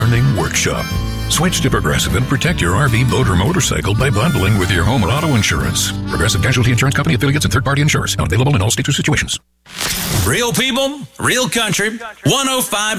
Learning Workshop. Switch to Progressive and protect your RV, boat, or motorcycle by bundling with your home and auto insurance. Progressive Casualty Insurance Company, affiliates, and third-party insurers. Not available in all states or situations. Real people, real country, 105.